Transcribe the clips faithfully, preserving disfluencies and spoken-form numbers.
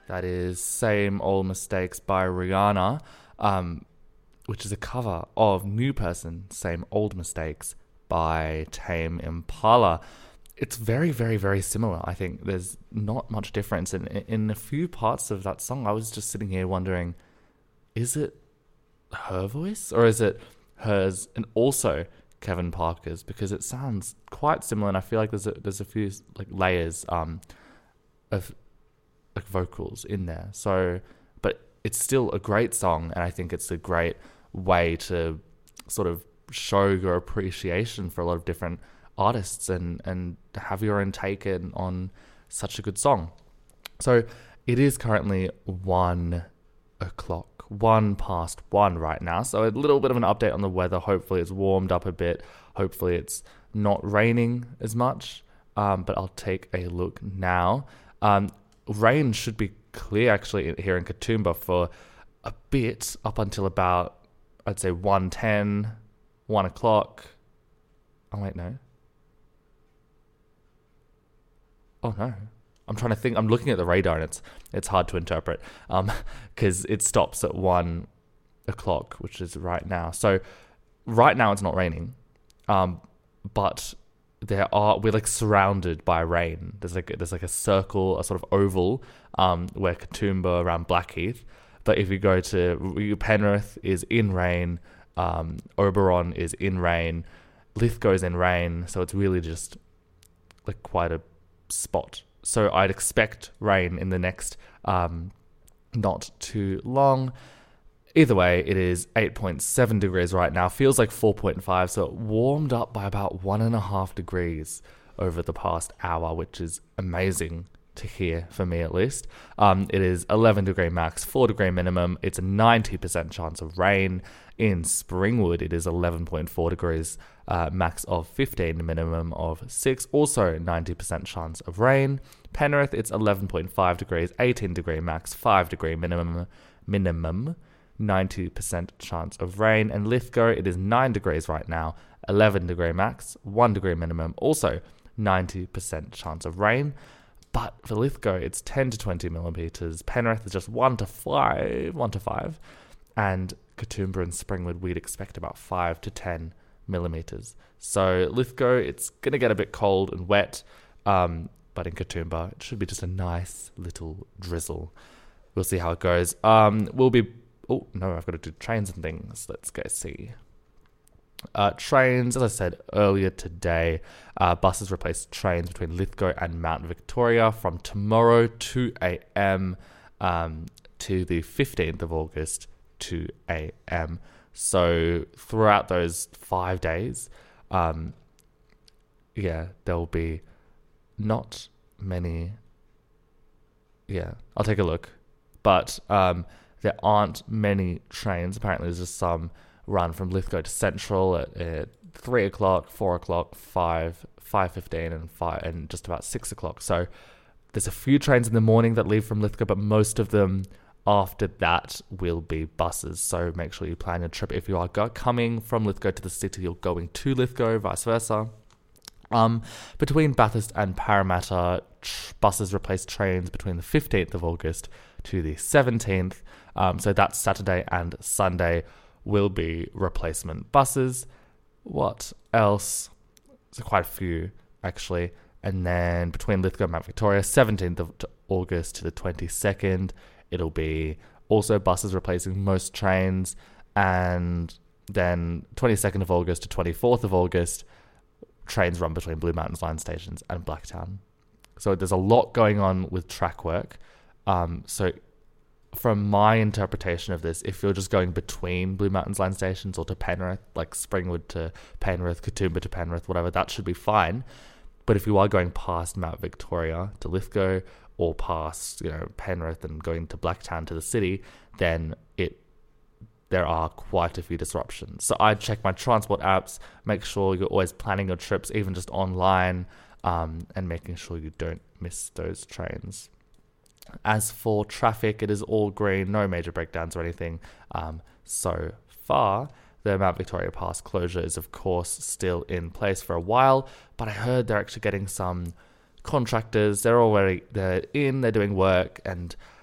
That is Same Old Mistakes by Rihanna, um, which is a cover of New Person, Same Old Mistakes by Tame Impala. It's very, very, very similar. I think there's not much difference. And in a few parts of that song, I was just sitting here wondering, is it her voice or is it hers and also Kevin Parker's? Because it sounds quite similar, and I feel like there's a, there's a few like layers um, of like vocals in there. So, but it's still a great song, and I think it's a great way to sort of show your appreciation for a lot of different artists and and have your own take in on such a good song. So it is currently one o'clock, one past one right now. So a little bit of an update on the weather. Hopefully it's warmed up a bit. Hopefully it's not raining as much. Um, but I'll take a look now. Um, rain should be clear actually here in Katoomba for a bit up until about, I'd say one ten, one o'clock. Oh wait, no. Oh no, I'm trying to think. I'm looking at the radar and it's it's hard to interpret um, because it stops at one o'clock, which is right now. So right now it's not raining, um, but there are we're like surrounded by rain. There's like there's like a circle, a sort of oval, um, where Katoomba around Blackheath. But if you go to Penrith is in rain, um, Oberon is in rain, Lithgow's in rain. So it's really just like quite a spot. So I'd expect rain in the next um not too long. Either way, it is eight point seven degrees right now. Feels like four point five, so it warmed up by about one and a half degrees over the past hour, which is amazing to hear for me at least. Um, it is eleven degree max, four degree minimum. It's a ninety percent chance of rain. In Springwood, it is eleven point four degrees, uh, max of fifteen, minimum of six. Also ninety percent chance of rain. Penrith, it's eleven point five degrees, eighteen degree max, five degree minimum, minimum, ninety percent chance of rain. And Lithgow, it is nine degrees right now, eleven degree max, one degree minimum, also ninety percent chance of rain. But for Lithgow, it's ten to twenty millimeters. Penrith is just one to five, one to five. And Katoomba and Springwood, we'd expect about five to ten millimeters. So Lithgow, it's going to get a bit cold and wet. Um, but in Katoomba, it should be just a nice little drizzle. We'll see how it goes. Um, we'll be... Oh, no, I've got to do trains and things. Let's go see. Uh, trains, as I said earlier today, uh, buses replace trains between Lithgow and Mount Victoria from tomorrow, two a.m. Um, to the fifteenth of August, two a.m. So throughout those five days, um, yeah, there will be not many... Yeah, I'll take a look. But um, there aren't many trains. Apparently there's just some run from Lithgow to Central at, at three o'clock, four o'clock, five, five fifteen, and five, and just about six o'clock. So there's a few trains in the morning that leave from Lithgow, but most of them after that will be buses. So make sure you plan your trip. If you are go- coming from Lithgow to the city, you're going to Lithgow, vice versa. Um, between Bathurst and Parramatta, tr- buses replace trains between the fifteenth of August to the seventeenth. Um, so that's Saturday and Sunday will be replacement buses. What else? There's quite a few, actually. And then between Lithgow and Mount Victoria, seventeenth of August to the twenty-second, it'll be also buses replacing most trains. And then twenty-second of August to twenty-fourth of August, trains run between Blue Mountains line stations and Blacktown. So there's a lot going on with track work. Um, so from my interpretation of this, if you're just going between Blue Mountains line stations or to Penrith, like Springwood to Penrith, Katoomba to Penrith, whatever, that should be fine. But if you are going past Mount Victoria to Lithgow or past, you know, Penrith and going to Blacktown to the city, then it there are quite a few disruptions. So I check my transport apps, make sure you're always planning your trips, even just online, um, and making sure you don't miss those trains. As for traffic, it is all green, no major breakdowns or anything um, so far. The Mount Victoria Pass closure is, of course, still in place for a while, but I heard they're actually getting some contractors. They're already they're in, they're doing work, and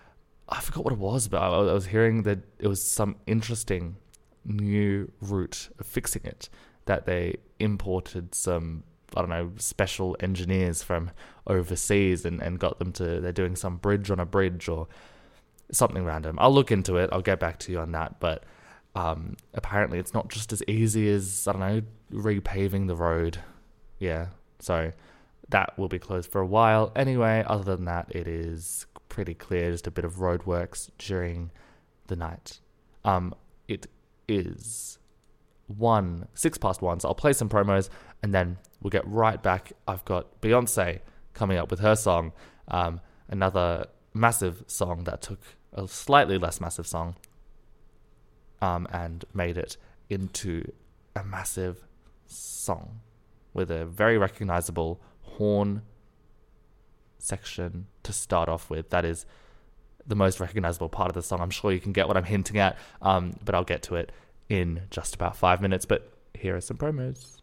I forgot what it was, but I, I was hearing that it was some interesting new route of fixing it, that they imported some, I don't know, special engineers from overseas and, and got them to, they're doing some bridge on a bridge or something random. I'll look into it. I'll get back to you on that. But um, apparently it's not just as easy as, I don't know, repaving the road. Yeah, so that will be closed for a while. Anyway, other than that, it is pretty clear, just a bit of roadworks during the night. Um, it is one, six past one, so I'll play some promos and then we'll get right back. I've got Beyonce coming up with her song, um, another massive song that took a slightly less massive song um, and made it into a massive song with a very recognizable horn section to start off with. That is the most recognizable part of the song. I'm sure you can get what I'm hinting at, um, but I'll get to it in just about five minutes. But here are some promos.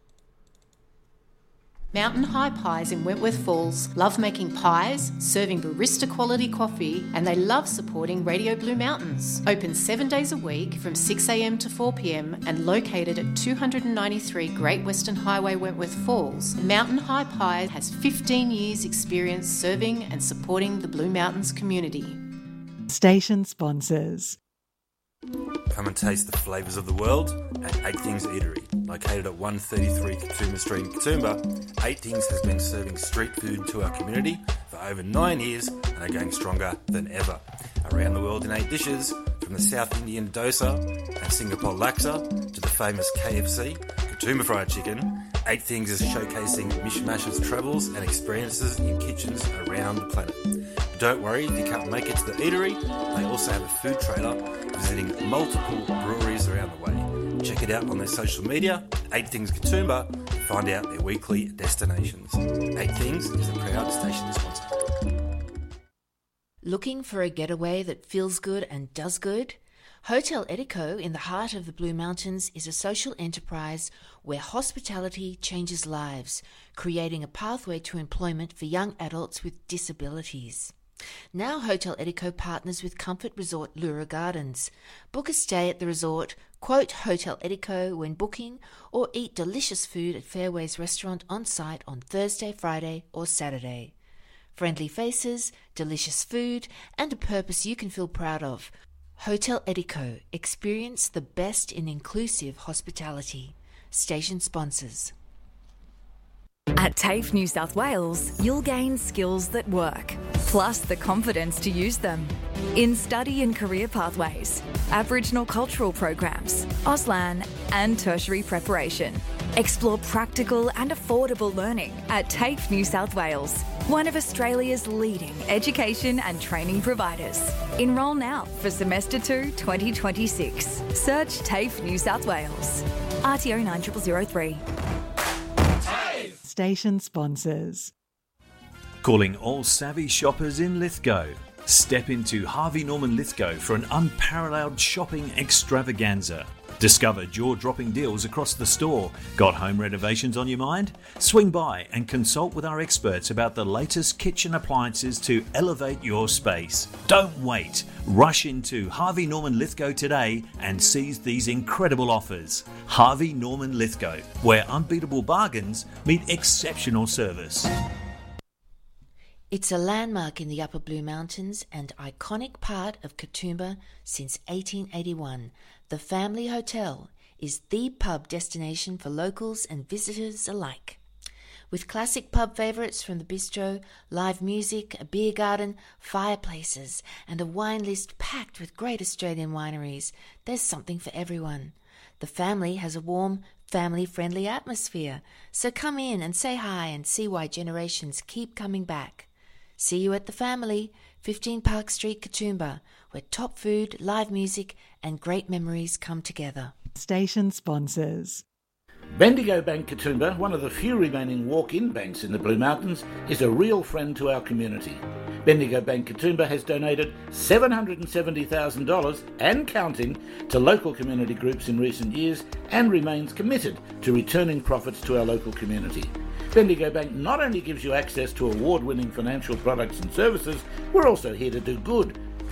Mountain High Pies in Wentworth Falls love making pies, serving barista quality coffee, and they love supporting Radio Blue Mountains. Open seven days a week from six a.m. to four p.m. and located at two ninety-three Great Western Highway, Wentworth Falls, Mountain High Pie has fifteen years experience serving and supporting the Blue Mountains community. Station sponsors. Come and taste the flavours of the world at Eight Things Eatery. Located at one thirty-three Katoomba Street in Katoomba, Eight Things has been serving street food to our community for over nine years and are going stronger than ever. Around the world in eight dishes, from the South Indian dosa and Singapore laksa to the famous K F C, Katoomba Fried Chicken, Eight Things is showcasing Mishmash's travels and experiences in kitchens around the planet. Don't worry if you can't make it to the eatery, they also have a food trailer visiting multiple breweries around the way. Check it out on their social media, Eight Things Katoomba, to find out their weekly destinations. Eight Things is a proud station sponsor. Looking for a getaway that feels good and does good? Hotel Edico in the heart of the Blue Mountains is a social enterprise where hospitality changes lives, creating a pathway to employment for young adults with disabilities. Now Hotel Edico partners with Comfort Resort Lura Gardens. Book a stay at the resort, quote Hotel Edico when booking, or eat delicious food at Fairways Restaurant on site on Thursday, Friday or Saturday. Friendly faces, delicious food, and a purpose you can feel proud of. Hotel Edico. Experience the best in inclusive hospitality. Station sponsors. At TAFE New South Wales, you'll gain skills that work, plus the confidence to use them. In study and career pathways, Aboriginal cultural programs, Auslan and tertiary preparation. Explore practical and affordable learning at TAFE New South Wales, one of Australia's leading education and training providers. Enrol now for Semester two twenty twenty-six. Search TAFE New South Wales. R T O nine zero zero zero three. Station sponsors. Calling all savvy shoppers in Lithgow. Step into Harvey Norman Lithgow for an unparalleled shopping extravaganza. Discover jaw-dropping deals across the store. Got home renovations on your mind? Swing by and consult with our experts about the latest kitchen appliances to elevate your space. Don't wait. Rush into Harvey Norman Lithgow today and seize these incredible offers. Harvey Norman Lithgow, where unbeatable bargains meet exceptional service. It's a landmark in the Upper Blue Mountains and iconic part of Katoomba since eighteen eighty-one. The Family Hotel is the pub destination for locals and visitors alike. With classic pub favourites from the bistro, live music, a beer garden, fireplaces, and a wine list packed with great Australian wineries, there's something for everyone. The Family has a warm, family-friendly atmosphere, so come in and say hi and see why generations keep coming back. See you at the Family, fifteen Park Street, Katoomba, where top food, live music and great memories come together. Station sponsors. Bendigo Bank Katoomba, one of the few remaining walk-in banks in the Blue Mountains, is a real friend to our community. Bendigo Bank Katoomba has donated seven hundred seventy thousand dollars and counting to local community groups in recent years and remains committed to returning profits to our local community. Bendigo Bank not only gives you access to award-winning financial products and services, we're also here to do good.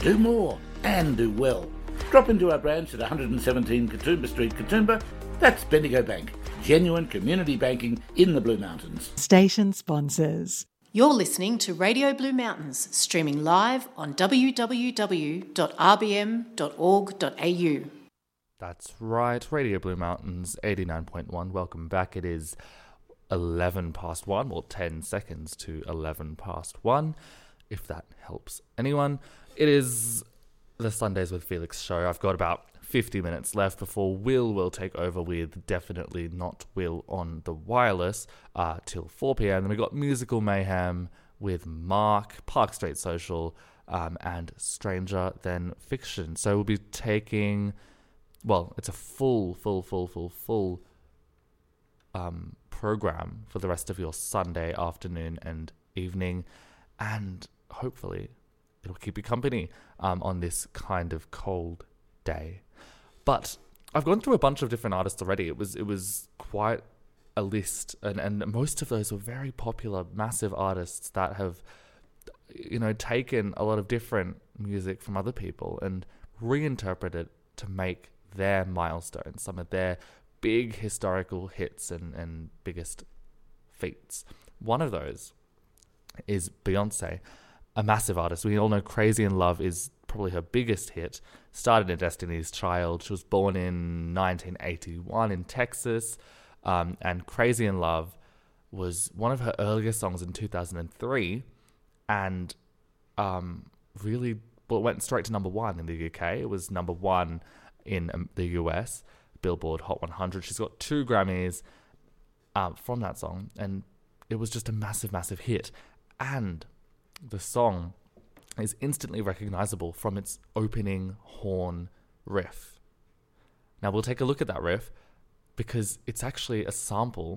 Do more and do well. Drop into our branch at one hundred seventeen Katoomba Street, Katoomba. That's Bendigo Bank, genuine community banking in the Blue Mountains. Station sponsors. You're listening to Radio Blue Mountains, streaming live on w w w dot r b m dot org dot a u. That's right, Radio Blue Mountains eighty-nine point one. Welcome back. It is eleven past one, or ten seconds to eleven past one, if that helps anyone. It is the Sundays with Felix show. I've got about fifty minutes left before Will will take over with Definitely Not Will on the wireless uh, till four p.m. Then we got Musical Mayhem with Mark, Park Street Social, um, and Stranger Than Fiction. So we'll be taking, well, it's a full, full, full, full, full um, program for the rest of your Sunday afternoon and evening, and hopefully it'll keep you company um, on this kind of cold day. But I've gone through a bunch of different artists already. It was it was quite a list, and, and most of those were very popular, massive artists that have, you know, taken a lot of different music from other people and reinterpreted it to make their milestones, some of their big historical hits and, and biggest feats. One of those is Beyonce, a massive artist. We all know Crazy in Love is probably her biggest hit. Started in Destiny's Child. She was born in nineteen eighty-one in Texas. Um, and Crazy in Love was one of her earliest songs in two thousand three. And um, really, well, it went straight to number one in the U K. It was number one in um, the U S, Billboard Hot one hundred. She's got two Grammys um, from that song. And it was just a massive, massive hit. And the song is instantly recognizable from its opening horn riff. Now we'll take a look at that riff because it's actually a sample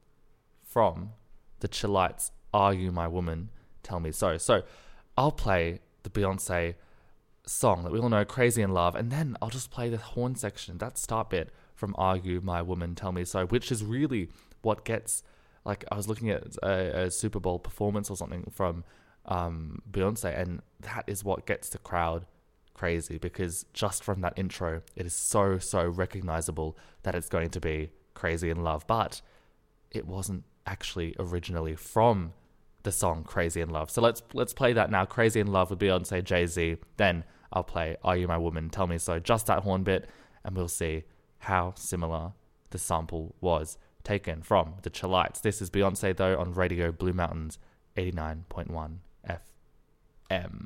from the Chillites' Are You My Woman? Tell Me So. So I'll play the Beyonce song that we all know, Crazy in Love, and then I'll just play the horn section, that start bit from Are You My Woman? Tell Me So, which is really what gets, like, I was looking at a, a Super Bowl performance or something from um, Beyonce, and that is what gets the crowd crazy, because just from that intro, it is so, so recognizable that it's going to be Crazy in Love. But it wasn't actually originally from the song Crazy in Love. So let's let's play that now. Crazy in Love with Beyonce, Jay-Z. Then I'll play Are You My Woman? Tell Me So. Just that horn bit, and we'll see how similar the sample was taken from the Chillites. This is Beyonce, though, on Radio Blue Mountains eighty-nine point one F M.